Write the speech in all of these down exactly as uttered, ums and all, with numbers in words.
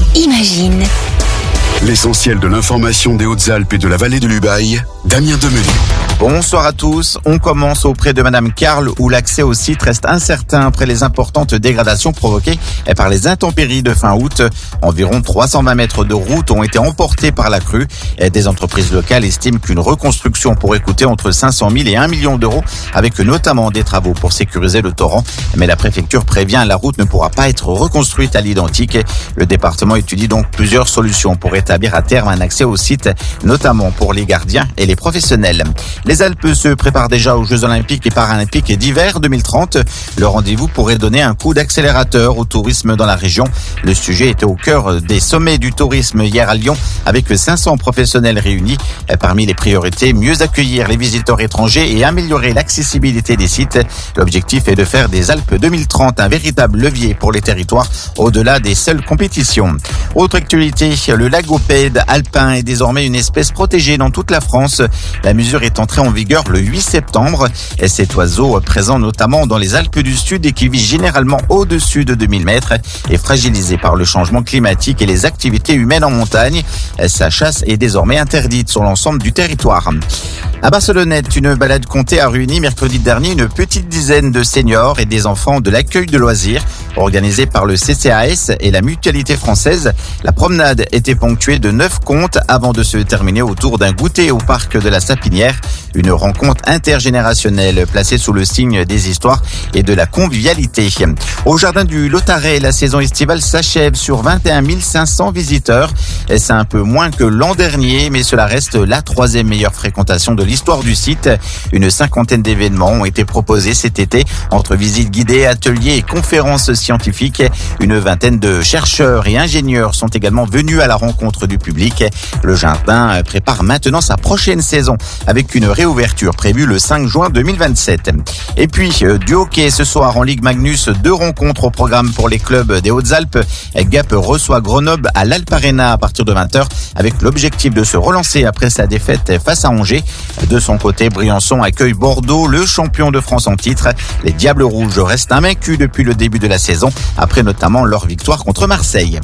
Imagine. L'essentiel de l'information des Hautes-Alpes et de la vallée de l'Ubaye, Damien Demenu. Bonsoir à tous. On commence auprès de Madame Carle où l'accès au site reste incertain après les importantes dégradations provoquées par les intempéries de fin août. Environ trois cent vingt mètres de route ont été emportés par la crue. Des entreprises locales estiment qu'une reconstruction pourrait coûter entre cinq cent mille et un million d'euros avec notamment des travaux pour sécuriser le torrent. Mais la préfecture prévient la route ne pourra pas être reconstruite à l'identique. Le département étudie donc plusieurs solutions pour établir à terme un accès au site, notamment pour les gardiens et les professionnels. Les Alpes se préparent déjà aux Jeux Olympiques et Paralympiques d'hiver deux mille trente. Le rendez-vous pourrait donner un coup d'accélérateur au tourisme dans la région. Le sujet était au cœur des sommets du tourisme hier à Lyon avec cinq cents professionnels réunis. Parmi les priorités, mieux accueillir les visiteurs étrangers et améliorer l'accessibilité des sites. L'objectif est de faire des Alpes deux mille trente un véritable levier pour les territoires au-delà des seules compétitions. Autre actualité, le lagopède alpin est désormais une espèce protégée dans toute la France. La mesure est entrée en vigueur le huit septembre. Et cet oiseau, présent notamment dans les Alpes du Sud et qui vit généralement au-dessus de deux mille mètres, est fragilisé par le changement climatique et les activités humaines en montagne. Sa chasse est désormais interdite sur l'ensemble du territoire. À Barcelonnette, une balade comptée a réuni mercredi dernier une petite dizaine de seniors et des enfants de l'accueil de loisirs organisé par le C C A S et la Mutualité française. La promenade était ponctuée de neuf contes avant de se terminer autour d'un goûter au parc de la Sapinière. Une rencontre intergénérationnelle placée sous le signe des histoires et de la convivialité. Au jardin du Lotaret, la saison estivale s'achève sur vingt et un mille cinq cents visiteurs. C'est un peu moins que l'an dernier, mais cela reste la troisième meilleure fréquentation de l'histoire du site. Une cinquantaine d'événements ont été proposés cet été entre visites guidées, ateliers et conférences scientifiques. Une vingtaine de chercheurs et ingénieurs sont également venus à la rencontre du public. Le jardin prépare maintenant sa prochaine saison avec une réouverture prévue le cinq juin deux mille vingt-sept. Et puis, du hockey ce soir en Ligue Magnus, deux rencontres au programme pour les clubs des Hautes-Alpes. Gap reçoit Grenoble à l'Alp Arena à partir de vingt heures avec l'objectif de se relancer après sa défaite face à Angers. De son côté, Briançon accueille Bordeaux, le champion de France en titre. Les Diables Rouges restent invaincus depuis le début de la saison, après notamment leur victoire contre Marseille.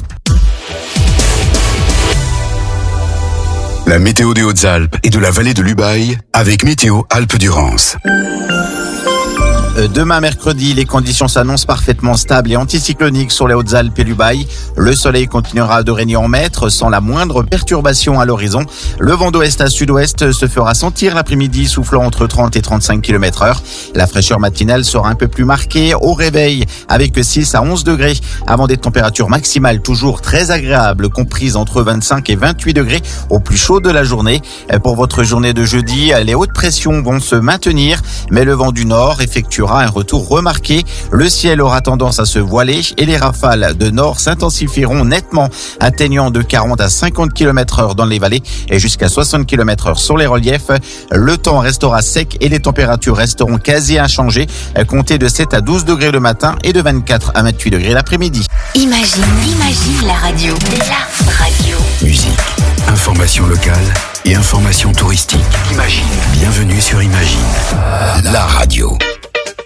La météo des Hautes-Alpes et de la vallée de l'Ubaye avec Météo Alpes-Durance. Demain mercredi, les conditions s'annoncent parfaitement stables et anticycloniques sur les Hautes-Alpes et l'Ubaye. Le soleil continuera de régner en maître sans la moindre perturbation à l'horizon. Le vent d'ouest à sud-ouest se fera sentir l'après-midi, soufflant entre trente et trente-cinq kilomètres heure. La fraîcheur matinale sera un peu plus marquée au réveil avec six à onze degrés avant des températures maximales toujours très agréables comprises entre vingt-cinq et vingt-huit degrés au plus chaud de la journée. Pour votre journée de jeudi, les hautes pressions vont se maintenir mais le vent du nord effectuera un retour remarqué. Le ciel aura tendance à se voiler et les rafales de nord s'intensifieront nettement, atteignant de quarante à cinquante kilomètres heure dans les vallées et jusqu'à soixante kilomètres heure sur les reliefs. Le temps restera sec et les températures resteront quasi inchangées, comptez de sept à douze degrés le matin et de vingt-quatre à vingt-huit degrés l'après-midi. Imagine, imagine la radio. La radio. Musique, information locale et information touristique. Imagine. Bienvenue sur Imagine, la radio.